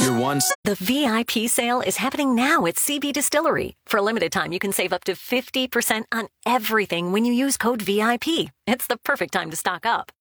Your one. The VIP sale is happening now at CB Distillery. For a limited time, you can save up to 50% on everything when you use code VIP. It's the perfect time to stock up.